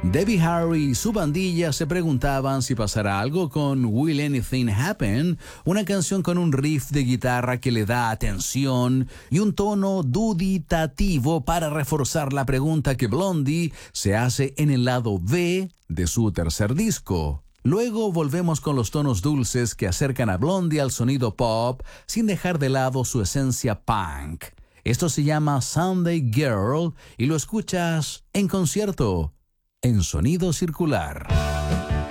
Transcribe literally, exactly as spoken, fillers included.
Debbie Harry y su bandilla se preguntaban si pasará algo con Will Anything Happen, una canción con un riff de guitarra que le da atención y un tono duditativo para reforzar la pregunta que Blondie se hace en el lado B de su tercer disco. Luego volvemos con los tonos dulces que acercan a Blondie al sonido pop sin dejar de lado su esencia punk. Esto se llama Sunday Girl y lo escuchas en concierto en Sonido Circular.